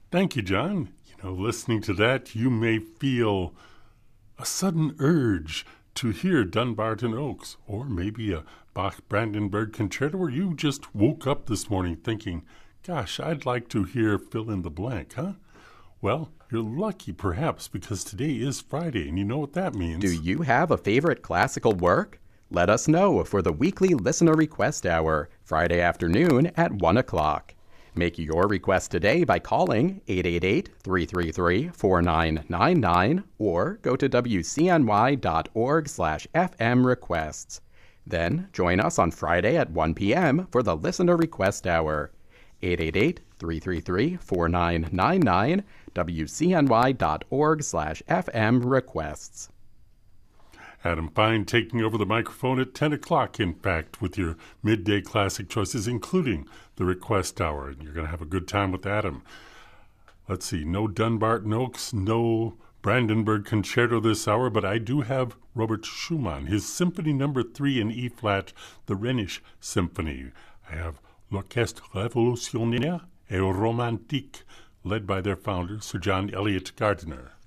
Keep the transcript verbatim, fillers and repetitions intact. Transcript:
Thank you, John. You know, listening to that, you may feel a sudden urge to hear Dunbarton Oaks, or maybe a Bach-Brandenburg concerto, or you just woke up this morning thinking, gosh, I'd like to hear fill in the blank, huh? Well, you're lucky perhaps because today is Friday, and you know what that means. Do you have a favorite classical work? Let us know for the weekly Listener Request Hour, Friday afternoon at one o'clock. Make your request today by calling eight eight eight, three three three, four nine nine nine or go to W C N Y dot org slash F M requests. Then join us on Friday at one p.m. for the Listener Request Hour. eight eight eight, three three three, four nine nine nine, W C N Y dot org slash F M requests. Adam Fine taking over the microphone at ten o'clock, in fact, with your midday classic choices, including the Request Hour. And you're going to have a good time with Adam. Let's see, no Dunbarton Oaks, no Brandenburg Concerto this hour, but I do have Robert Schumann, his Symphony Number three in E-flat, the Rhenish Symphony. I have L'Orchestre Révolutionnaire et Romantique, led by their founder, Sir John Eliot Gardiner.